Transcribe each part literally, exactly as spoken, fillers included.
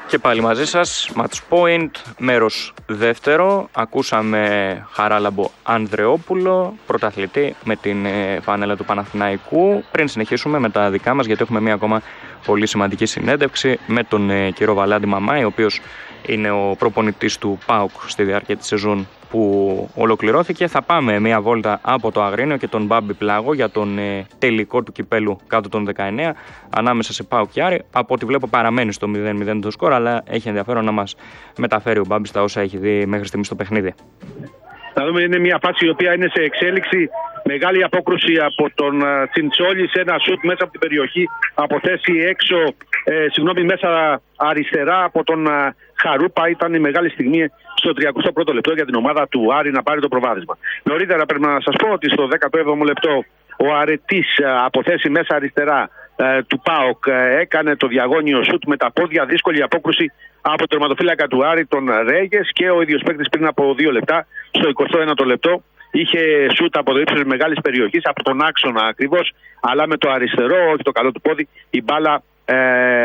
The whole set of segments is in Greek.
Και πάλι μαζί σας, Match Point, μέρος δεύτερο. Ακούσαμε Χαράλαμπο Ανδρεόπουλο, πρωταθλητή με την φανέλα του Παναθηναϊκού. Πριν συνεχίσουμε με τα δικά μας, γιατί έχουμε μία ακόμα πολύ σημαντική συνέντευξη με τον κύριο Βαλάντη Μαμάη, ο οποίος είναι ο προπονητής του ΠΑΟΚ στη διάρκεια της σεζόν που ολοκληρώθηκε. Θα πάμε μία βόλτα από το Αγρίνιο και τον Μπάμπη Πλάγο για τον ε, τελικό του κυπέλου κάτω των δεκαεννέα ανάμεσα σε ΠΑΟΚ και Άρη. Από ό,τι βλέπω παραμένει στο μηδέν μηδέν το σκορ, αλλά έχει ενδιαφέρον να μας μεταφέρει ο Μπάμπης τα όσα έχει δει μέχρι στιγμής στο παιχνίδι. Θα δούμε, είναι μια φάση η οποία είναι σε εξέλιξη. Μεγάλη απόκρουση από τον Τσιντσόλη σε ένα σουτ μέσα από την περιοχή. Από θέση έξω, ε, συγγνώμη, μέσα αριστερά από τον α, Χαρούπα. Ήταν η μεγάλη στιγμή στο τριακοστό πρώτο λεπτό για την ομάδα του Άρη να πάρει το προβάδισμα. Νωρίτερα πρέπει να σας πω ότι στο δέκατο έβδομο λεπτό ο Αρετής από θέση μέσα αριστερά ε, του ΠΑΟΚ ε, έκανε το διαγώνιο σουτ με τα πόδια. Δύσκολη απόκρουση από τον τερματοφύλακα του Άρη, τον Ρέγες, και ο ίδιος παίκτης πριν από δύο λεπτά, στο εικοστό ένατο λεπτό, είχε σούτ από το ύψος μεγάλης περιοχής, από τον άξονα ακριβώς, αλλά με το αριστερό, όχι το καλό του πόδι, η μπάλα ε,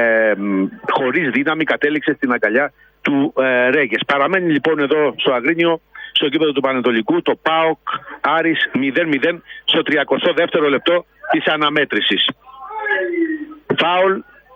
χωρίς δύναμη κατέληξε στην αγκαλιά του ε, Ρέγες. Παραμένει λοιπόν εδώ στο Αγρίνιο, στο γήπεδο του Πανετολικού, το ΠΑΟΚ Άρης μηδέν μηδέν στο τριακοστό δεύτερο λεπτό της αναμέτρησης. Φάουλ.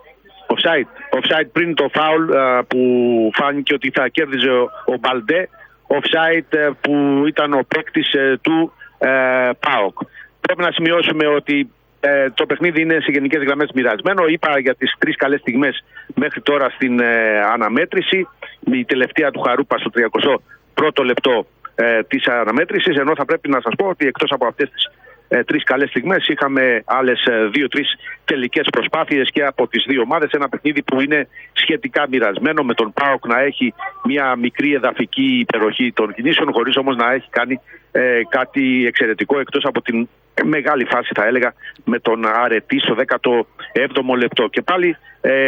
Offside. Offside πριν το φάουλ uh, που φάνηκε ότι θα κέρδιζε ο, ο Μπαλντέ. Offside uh, που ήταν ο παίκτης uh, του uh, ΠΑΟΚ. Πρέπει να σημειώσουμε ότι uh, το παιχνίδι είναι σε γενικές γραμμές μοιρασμένο. Είπα για τις τρεις καλές στιγμές μέχρι τώρα στην uh, αναμέτρηση. Η τελευταία του Χαρούπα στο τριακοστό πρώτο λεπτό uh, της αναμέτρησης. Ενώ θα πρέπει να σας πω ότι εκτός από αυτές τις Ε, τρεις καλές στιγμές είχαμε άλλες ε, δύο-τρεις τελικές προσπάθειες και από τις δύο ομάδες. Ένα παιχνίδι που είναι σχετικά μοιρασμένο, με τον ΠΑΟΚ να έχει μια μικρή εδαφική υπεροχή των κινήσεων, χωρίς όμως να έχει κάνει ε, κάτι εξαιρετικό, εκτός από την μεγάλη φάση, θα έλεγα, με τον Αρετή στο δέκατο έβδομο λεπτό. Και πάλι,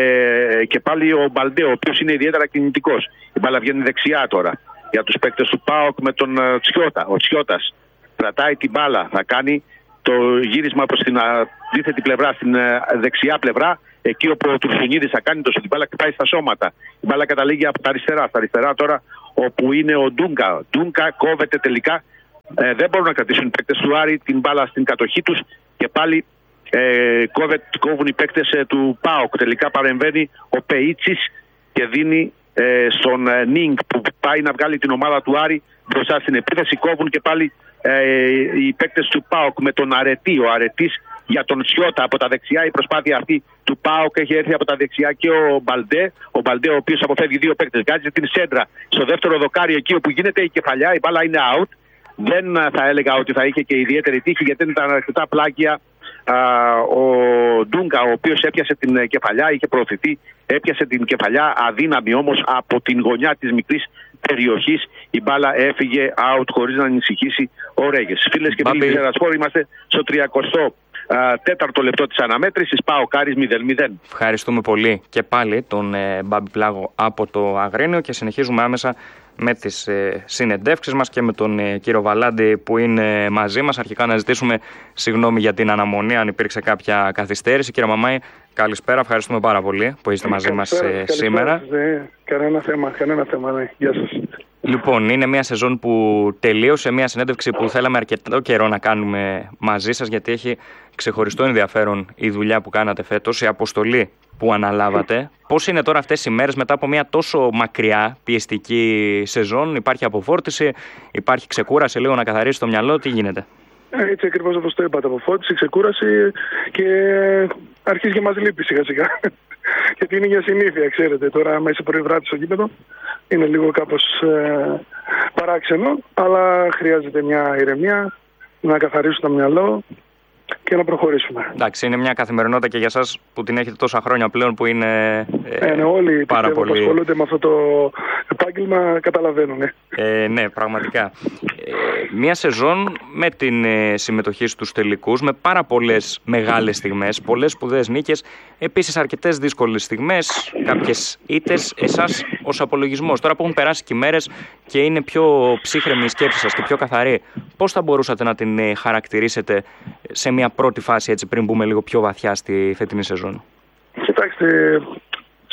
ε, και πάλι ο Μπαλντέ, ο οποίος είναι ιδιαίτερα κινητικός. Η μπάλα βγαίνει δεξιά τώρα για τους παίκτες του ΠΑΟΚ με τον ε, Τσιώτα. Ο Τσιώτας κρατάει την μπάλα, θα κάνει το γύρισμα προς την αντίθετη πλευρά, στην δεξιά πλευρά, εκεί όπου ο Τουρσουνίδης θα κάνει το σου, την μπάλα πάει στα σώματα. Η μπάλα καταλήγει από τα αριστερά. Στα αριστερά τώρα όπου είναι ο Ντούγκα. Ντούγκα κόβεται τελικά. Ε, δεν μπορούν να κρατήσουν οι παίκτες του Άρη την μπάλα στην κατοχή τους και πάλι ε, κόβε, κόβουν οι παίκτες ε, του ΠΑΟΚ. Τελικά παρεμβαίνει ο Πεΐτσης και δίνει ε, στον ε, Νίνγκ που πάει να βγάλει την ομάδα του Άρη μπροστά στην επίθεση. Κόβουν και πάλι Ε, οι παίκτες του ΠΑΟΚ με τον Αρετή. Ο Αρετής για τον Τσιώτα από τα δεξιά. Η προσπάθεια αυτή του ΠΑΟΚ έχει έρθει από τα δεξιά και ο Μπαλντέ. Ο Μπαλντέ, ο οποίος αποφεύγει δύο παίκτες. Βγάζει την σέντρα στο δεύτερο δοκάρι, εκεί όπου γίνεται η κεφαλιά. Η μπάλα είναι out. Δεν θα έλεγα ότι θα είχε και ιδιαίτερη τύχη, γιατί δεν ήταν αρκετά πλάκια. Α, ο Ντούγκα, ο οποίος έπιασε την κεφαλιά, είχε προωθηθεί, έπιασε την κεφαλιά, αδύναμη όμως από την γωνιά της μικρής περιοχής. Η μπάλα έφυγε out χωρίς να ανησυχήσει ο Ρέγες. Φίλες και φίλοι της Ερασπόρ, είμαστε στο τριακοστό τέταρτο λεπτό της αναμέτρησης. ΠΑΟΚ Άρης μηδέν μηδέν. Ευχαριστούμε πολύ και πάλι τον ε, Μπάμπη Πλάγο από το Αγρίνιο και συνεχίζουμε άμεσα με τις ε, συνεντεύξεις μας και με τον ε, κύριο Βαλάντη που είναι μαζί μας. Αρχικά να ζητήσουμε συγγνώμη για την αναμονή, αν υπήρξε κάποια καθυστέρηση. Κύριε Μαμάη, καλησπέρα, ευχαριστούμε πάρα πολύ που είστε μαζί μας ε, σήμερα. Ναι, κανένα θέμα, κανένα θέμα, ναι. Γεια σας. Λοιπόν, είναι μια σεζόν που τελείωσε, μια συνέντευξη που θέλαμε αρκετό καιρό να κάνουμε μαζί σας, γιατί έχει ξεχωριστό ενδιαφέρον η δουλειά που κάνατε φέτος, η αποστολή που αναλάβατε. Πώς είναι τώρα αυτές οι μέρες μετά από μια τόσο μακριά πιεστική σεζόν? Υπάρχει αποφόρτιση, υπάρχει ξεκούραση, λίγο να καθαρίσει το μυαλό, τι γίνεται? Έτσι ακριβώς όπως το είπατε, αποφόρτιση, ξεκούραση και αρχίζει και μας λείπει σιγά σιγά. Γιατί είναι για συνήθεια, ξέρετε, τώρα μέσα πρωί βράδυ στο γήπεδο είναι λίγο κάπως ε, παράξενο, αλλά χρειάζεται μια ηρεμία, να καθαρίσουν το μυαλό και να προχωρήσουμε. Εντάξει, είναι μια καθημερινότητα και για σας που την έχετε τόσα χρόνια πλέον, που είναι ε, ε, ναι, όλοι πάρα πολύ... που ασχολούνται με αυτό το επάγγελμα καταλαβαίνουν. Ε, ναι, πραγματικά. Ε, μια σεζόν με την ε, συμμετοχή στους τελικούς, με πάρα πολλές μεγάλες στιγμές, πολλές σπουδαίες νίκες, επίσης αρκετές δύσκολες στιγμές, κάποιες ήττες. Εσάς ως απολογισμός, τώρα που έχουν περάσει και οι μέρες και είναι πιο ψύχρεμη η σκέψη σας και πιο καθαρή, πώς θα μπορούσατε να την ε, χαρακτηρίσετε σε μια πρώτη φάση, έτσι, πριν μπούμε λίγο πιο βαθιά στη φετινή σεζόν? Κοιτάξτε,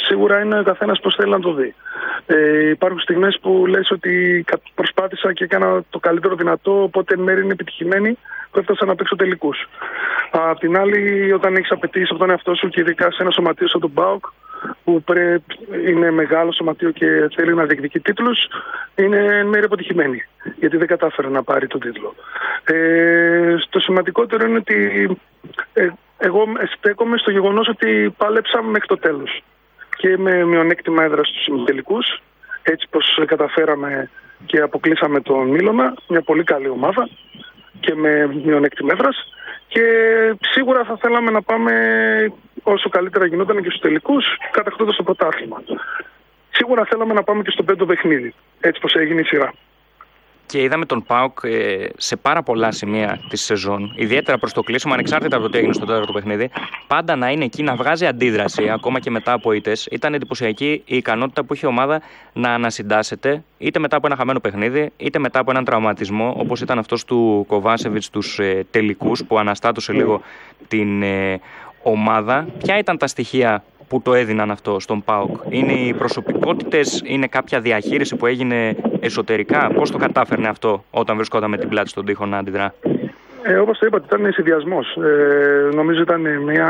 Σίγουρα είναι ο καθένας πώς θέλει να το δει. Ε, υπάρχουν στιγμές που λες ότι προσπάθησα και έκανα το καλύτερο δυνατό, οπότε εν μέρει είναι επιτυχημένη που έφτασα να παίξω τελικούς. Απ' την άλλη, όταν έχεις απαιτήσεις από τον εαυτό σου και ειδικά σε ένα σωματείο σαν τον ΠΑΟΚ, που πρέπει, είναι μεγάλο σωματείο και θέλει να διεκδικεί τίτλους, είναι εν μέρει αποτυχημένη, γιατί δεν κατάφερε να πάρει τον τίτλο. Ε, το σημαντικότερο είναι ότι ε, εγώ στέκομαι στο γεγονός ότι πάλεψαμε μέχρι το τέλος. Και με μειονέκτημα έδρα στους τελικούς, έτσι πως καταφέραμε και αποκλείσαμε τον Μίλωνα, μια πολύ καλή ομάδα και με μειονέκτημα έδρας, και σίγουρα θα θέλαμε να πάμε όσο καλύτερα γινόταν και στους τελικούς, κατακτώντας το πρωτάθλημα. Σίγουρα θέλαμε να πάμε και στο πέμπτο παιχνίδι, έτσι πως έγινε η σειρά. Και είδαμε τον ΠΑΟΚ σε πάρα πολλά σημεία τη σεζόν, ιδιαίτερα προς το κλείσιμο, ανεξάρτητα από το τι έγινε στο τέταρτο παιχνίδι, πάντα να είναι εκεί, να βγάζει αντίδραση, ακόμα και μετά από ήττες. Ήταν εντυπωσιακή η ικανότητα που είχε η ομάδα να ανασυντάσσεται, είτε μετά από ένα χαμένο παιχνίδι, είτε μετά από έναν τραυματισμό, όπως ήταν αυτός του Κοβάσεβιτς στους ε, τελικούς, που αναστάτωσε λίγο την ε, ομάδα. Ποια ήταν τα στοιχεία που το έδιναν αυτό στον ΠΑΟΚ? Είναι οι προσωπικότητες, είναι κάποια διαχείριση που έγινε εσωτερικά? Πώς το κατάφερνε αυτό όταν βρισκόταν με την πλάτη στον τοίχο να αντιδρά? Ε, όπως το είπατε, ήταν συνδυασμός. Ε, νομίζω ήταν μια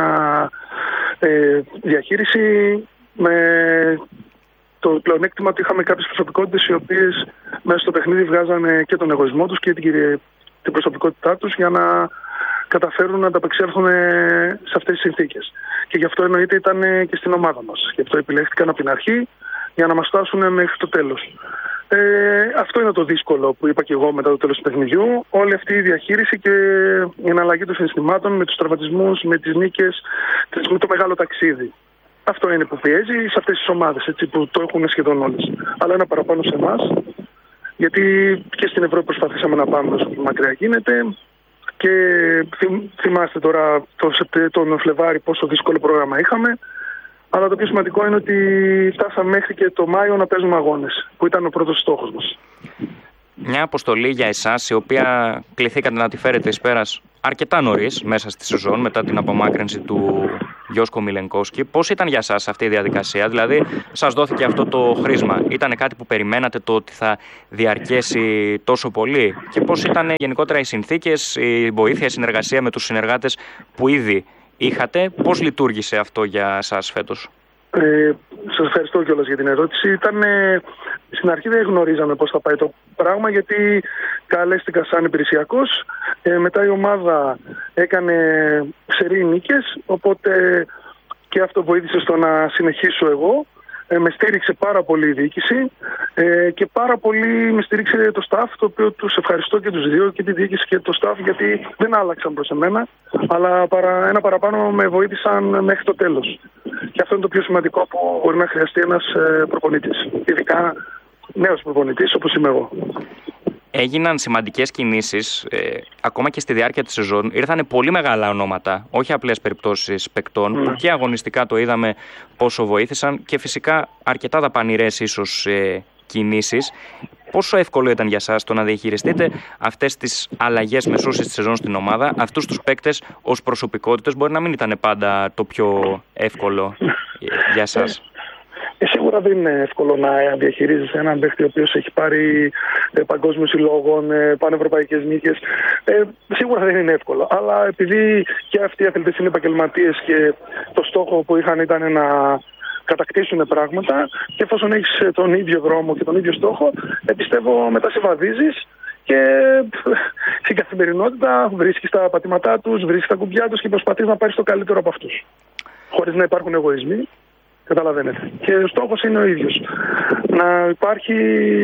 ε, διαχείριση με το πλεονέκτημα ότι είχαμε κάποιες προσωπικότητες οι οποίες μέσα στο παιχνίδι βγάζανε και τον εγωισμό τους και την, την προσωπικότητά τους για να καταφέρουν να ανταπεξέλθουν σε αυτές τις συνθήκες. Και γι' αυτό εννοείται ήταν και στην ομάδα μας. Γι' αυτό επιλέχθηκαν από την αρχή για να μας φτάσουν μέχρι το τέλος. Ε, αυτό είναι το δύσκολο που είπα και εγώ μετά το τέλος του παιχνιδιού. Όλη αυτή η διαχείριση και η εναλλαγή των συναισθημάτων με τους τραυματισμούς, με τις νίκες, με το μεγάλο ταξίδι. Αυτό είναι που πιέζει σε αυτές τις ομάδες, έτσι, που το έχουν σχεδόν όλες. Αλλά ένα παραπάνω σε εμάς, γιατί και στην Ευρώπη προσπαθήσαμε να πάμε όσο μακριά γίνεται. Και θυμάστε τώρα τον Φλεβάρι πόσο δύσκολο πρόγραμμα είχαμε. Αλλά το πιο σημαντικό είναι ότι φτάσαμε μέχρι και το Μάιο να παίζουμε αγώνες, που ήταν ο πρώτος στόχος μας. Μια αποστολή για εσάς, η οποία κληθήκατε να τη φέρετε εις πέρας αρκετά νωρίς μέσα στη σεζόν, μετά την απομάκρυνση του Γιώσκο Μιλενκόσκι. Πώς ήταν για εσάς αυτή η διαδικασία? Δηλαδή, σας δόθηκε αυτό το χρήσμα? Ήταν κάτι που περιμένατε, το ότι θα διαρκέσει τόσο πολύ? Και πώς ήταν γενικότερα οι συνθήκες, η βοήθεια, η συνεργασία με τους συνεργάτες που ήδη είχατε? Πώς λειτουργήσε αυτό για εσάς φέτος? Ε, σας ευχαριστώ κιόλας για την ερώτηση. Ήταν, ε, στην αρχή δεν γνωρίζαμε πώς θα πάει το πράγμα, γιατί καλέστηκα σαν υπηρεσιακός. Ε, μετά η ομάδα έκανε ξερή νίκες, οπότε και αυτό βοήθησε στο να συνεχίσω εγώ. Ε, με στήριξε πάρα πολύ η διοίκηση ε, και πάρα πολύ με στήριξε το staff, το οποίο τους ευχαριστώ και τους δύο, και τη διοίκηση και το staff, γιατί δεν άλλαξαν προς εμένα, αλλά παρα, ένα παραπάνω με βοήθησαν μέχρι το τέλος. Και αυτό είναι το πιο σημαντικό που μπορεί να χρειαστεί ένας ε, προπονητής, ειδικά νέος προπονητής όπως είμαι εγώ. Έγιναν σημαντικές κινήσεις, ε, ακόμα και στη διάρκεια της σεζόν. Ήρθαν πολύ μεγάλα ονόματα, όχι απλές περιπτώσεις παικτών, mm. που και αγωνιστικά το είδαμε πόσο βοήθησαν, και φυσικά αρκετά δαπανηρές ίσως ε, κινήσεις. Πόσο εύκολο ήταν για σας το να διαχειριστείτε αυτές τις αλλαγές μεσούσης της σεζόν στην ομάδα, αυτούς τους παίκτες ως προσωπικότητες? Μπορεί να μην ήταν πάντα το πιο εύκολο για σας. Ε, σίγουρα δεν είναι εύκολο να διαχειρίζεις έναν παίκτη ο οποίος έχει πάρει ε, παγκόσμιους συλλόγων, ε, πανευρωπαϊκές νίκες. Ε, σίγουρα δεν είναι εύκολο. Αλλά επειδή και αυτοί οι αθλητές είναι επαγγελματίες και το στόχο που είχαν ήταν να κατακτήσουν πράγματα, και εφόσον έχεις τον ίδιο δρόμο και τον ίδιο στόχο, ε, πιστεύω μετά σε βαδίζεις και στην καθημερινότητα βρίσκεις τα πατήματά τους, βρίσκεις τα κουμπιά τους και προσπαθείς να πάρεις το καλύτερο από αυτούς. Χωρίς να υπάρχουν εγωισμοί. Καταλαβαίνετε. Και ο στόχος είναι ο ίδιος. Να υπάρχει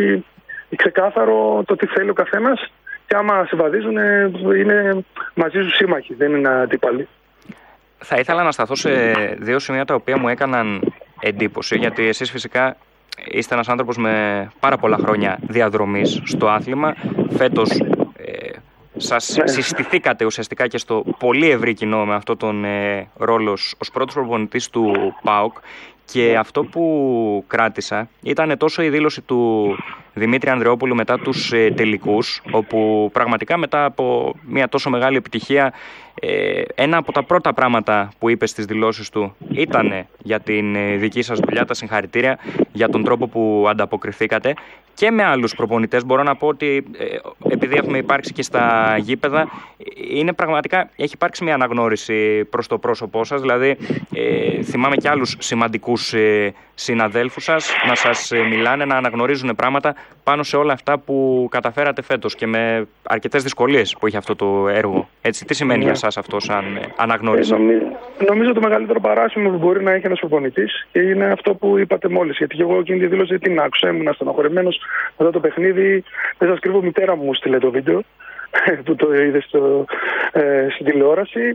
ξεκάθαρο το τι θέλει ο καθένας, και άμα συμβαδίζουν είναι μαζί σου σύμμαχοι, δεν είναι αντίπαλοι. Θα ήθελα να σταθώ σε δύο σημεία τα οποία μου έκαναν εντύπωση, γιατί εσείς φυσικά είστε ένας άνθρωπος με πάρα πολλά χρόνια διαδρομής στο άθλημα. Φέτος ε, σας ναι. συστηθήκατε ουσιαστικά και στο πολύ ευρύ κοινό με αυτόν τον ε, ρόλο ως πρώτος προπονητής του ΠΑΟΚ, και αυτό που κράτησα ήταν τόσο η δήλωση του Δημήτρη Ανδρεόπουλου μετά τους ε, τελικούς, όπου πραγματικά μετά από μια τόσο μεγάλη επιτυχία ε, ένα από τα πρώτα πράγματα που είπε στις δηλώσεις του ήταν για την ε, δική σας δουλειά, τα συγχαρητήρια για τον τρόπο που ανταποκριθήκατε. Και με άλλους προπονητές μπορώ να πω ότι ε, επειδή έχουμε υπάρξει και στα γήπεδα, είναι πραγματικά, έχει υπάρξει μια αναγνώριση προς το πρόσωπό σας. Δηλαδή ε, θυμάμαι και άλλους σημαντικούς ε, συναδέλφους σας να σας ε, μιλάνε, να αναγνωρίζουν πράγματα πάνω σε όλα αυτά που καταφέρατε φέτος και με αρκετές δυσκολίες που είχε αυτό το έργο. Έτσι, τι σημαίνει yeah. για σας αυτό σαν ε, αναγνώριση? Ε, νομίζω, νομίζω το μεγαλύτερο παράσημο που μπορεί να έχει ένας προπονητής είναι αυτό που είπατε μόλις. Γιατί και εγώ εκείνη τη δήλωση την άκουσα, ήμουν στενοχωρημένος μετά το παιχνίδι. Δεν σας κρύβω, μητέρα μου στείλε το βίντεο που το είδε στο, ε, στην τηλεόραση.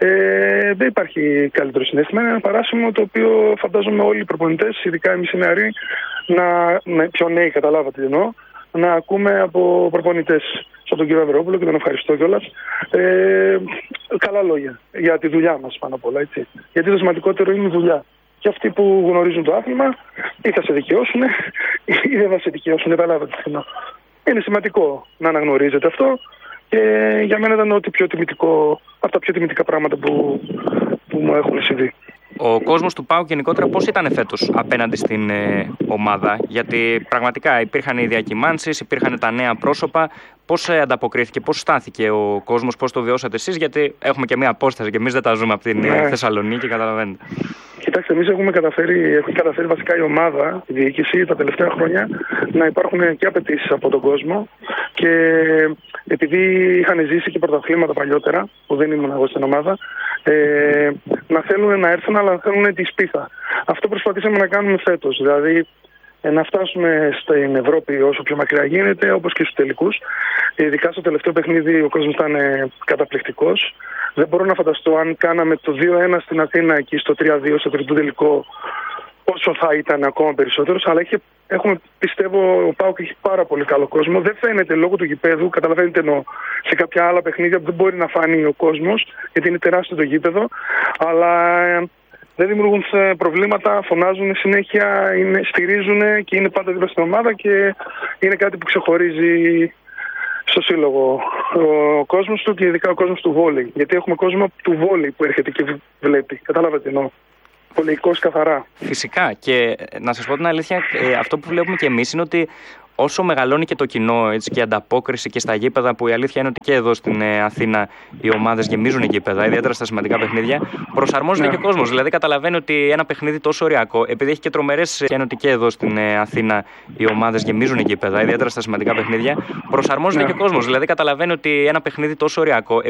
Ε, δεν υπάρχει καλύτερο συναίσθημα. Είναι ένα παράσημο το οποίο φαντάζομαι όλοι οι προπονητές, ειδικά εμείς οι νεαροί, να, με, πιο νέοι καταλάβατε τι εννοώ, να ακούμε από προπονητές σαν τον κύριο Ανδρεόπουλο, και τον ευχαριστώ κιόλας. Ε, καλά λόγια για τη δουλειά μας πάνω απ' όλα. Έτσι. Γιατί το σημαντικότερο είναι η δουλειά. Και αυτοί που γνωρίζουν το άθλημα ή θα σε δικαιώσουν ή δεν θα σε δικαιώσουν. Καταλάβατε τι εννοώ. Είναι σημαντικό να αναγνωρίζετε αυτό. Και για μένα ήταν ό,τι πιο τιμητικό, από τα πιο τιμητικά πράγματα που, που μου έχουν συμβεί. Ο κόσμος του ΠΑΟΚ γενικότερα πώς ήταν φέτος απέναντι στην ε, ομάδα? Γιατί πραγματικά υπήρχαν οι διακυμάνσεις, υπήρχαν τα νέα πρόσωπα. Πώς ε, ανταποκρίθηκε, πώς στάθηκε ο κόσμος, πώς το βιώσατε εσείς? Γιατί έχουμε και μία απόσταση και εμείς δεν τα ζούμε από την ναι. Θεσσαλονίκη, καταλαβαίνετε. Κοιτάξτε, εμείς έχουμε καταφέρει, έχει καταφέρει βασικά η ομάδα, η διοίκηση τα τελευταία χρόνια να υπάρχουν και απαιτήσεις από τον κόσμο. Και επειδή είχαν ζήσει και πρωταθλήματα παλιότερα, που δεν ήμουν εγώ στην ομάδα, ε, να θέλουν να έρθουν, αλλά να θέλουν τη σπίθα. Αυτό προσπαθήσαμε να κάνουμε φέτος. Δηλαδή, να φτάσουμε στην Ευρώπη όσο πιο μακριά γίνεται, όπως και στους τελικούς. Ειδικά στο τελευταίο παιχνίδι ο κόσμος ήταν καταπληκτικός. Δεν μπορώ να φανταστώ αν κάναμε το δύο ένα στην Αθήνα και στο τρία δύο στο τρίτο τελικό, όσο θα ήταν ακόμα περισσότερος. Αλλά έχει, έχουμε, πιστεύω, ο ΠΑΟΚ έχει πάρα πολύ καλό κόσμο. Δεν φαίνεται λόγω του γηπέδου, καταλαβαίνετε εννοώ. Σε κάποια άλλα παιχνίδια δεν μπορεί να φάνει ο κόσμος, γιατί είναι τεράστιο το γήπεδο. Αλλά δεν δημιουργούν προβλήματα, φωνάζουν συνέχεια, είναι, στηρίζουν και είναι πάντα δίπλα στην ομάδα και είναι κάτι που ξεχωρίζει στο σύλλογο ο κόσμος του και ειδικά ο κόσμος του βόλεϊ. Γιατί έχουμε κόσμο του βόλεϊ που έρχεται και βλέπει. Κατάλαβατε εννοώ. Πολεϊκός καθαρά. Φυσικά. Και να σας πω την αλήθεια, αυτό που βλέπουμε και εμείς είναι ότι όσο μεγαλώνει και το κοινό, έτσι, και η ανταπόκριση και στα γήπεδα, που η αλήθεια είναι ότι και εδώ στην ε, Αθήνα οι ομάδες γεμίζουν γήπεδα, ιδιαίτερα στα σημαντικά παιχνίδια, προσαρμόζεται yeah. και ο κόσμος. Δηλαδή, καταλαβαίνει ότι ένα παιχνίδι τόσο ωριακό, επειδή έχει και τρομερές, και είναι ότι και εδώ στην ε, Αθήνα οι ομάδες γεμίζουν γήπεδα, ιδιαίτερα στα σημαντικά παιχνίδια, προσαρμόζεται yeah. και ο κόσμος. Δηλαδή, καταλαβαίνει ότι ένα παιχνίδι τόσο ωριακό,